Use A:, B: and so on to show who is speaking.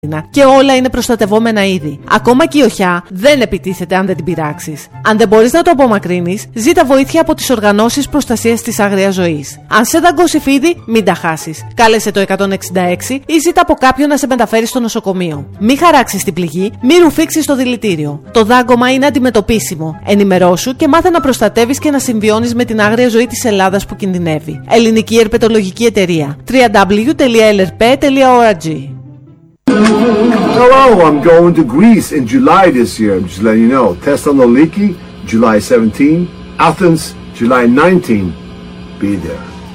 A: και όλα είναι προστατευόμενα είδη. Ακόμα και η οχιά δεν επιτίθεται αν δεν την πειράξεις. Αν δεν μπορείς να το απομακρύνεις, ζήτα βοήθεια από τις οργανώσεις προστασίας της άγριας ζωής. Αν σε δαγκώσει φίδι, μην τα χάσεις. Κάλεσε το 166 ή ζήτα από κάποιον να σε μεταφέρει στο νοσοκομείο. Μην χαράξεις την πληγή, μην ρουφήξεις το δηλητήριο. Το δάγκωμα είναι αντιμετωπίσιμο. Ενημερώσου και μάθε να προστατεύεις και να συμβιώνεις με την άγρια ζωή της Ελλάδας που κινδυνεύει. Ελληνική Ερπετολογική Εταιρεία. www.lrp.org.
B: Hello, I'm going to Greece in July this year. I'm just letting you know. Thessaloniki, July 17. Athens, July 19. Be there.